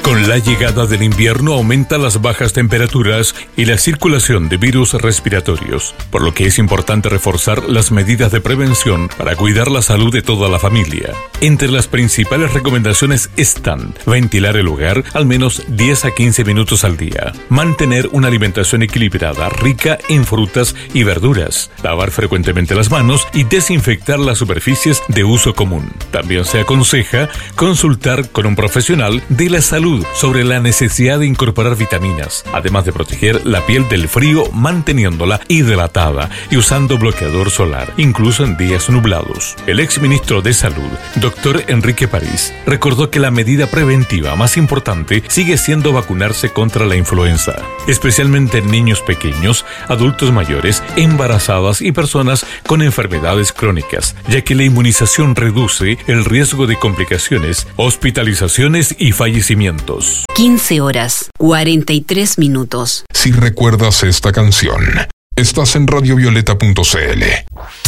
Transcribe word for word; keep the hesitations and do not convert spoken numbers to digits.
Con la llegada del invierno aumentan las bajas temperaturas y la circulación de virus respiratorios, por lo que es importante reforzar las medidas de prevención para cuidar la salud de toda la familia. Entre las principales recomendaciones están ventilar el hogar al menos diez a quince minutos al día, mantener una alimentación equilibrada, rica en frutas y verduras, lavar frecuentemente las manos y desinfectar las superficies de uso común. También se aconseja consultar con un profesional de la salud sobre la necesidad de incorporar vitaminas, además de proteger la piel del frío manteniéndola hidratada y usando bloqueador solar, incluso en días nublados. El exministro de Salud, doctor Enrique París, recordó que la medida preventiva más importante sigue siendo vacunarse contra la influenza, especialmente en niños pequeños, adultos mayores, embarazadas y personas con enfermedades crónicas, ya que la inmunización reduce el riesgo de complicaciones, hospitalizaciones y fallecimientos. quince horas, cuarenta y tres minutos. Si recuerdas esta canción, estás en radiovioleta punto c l.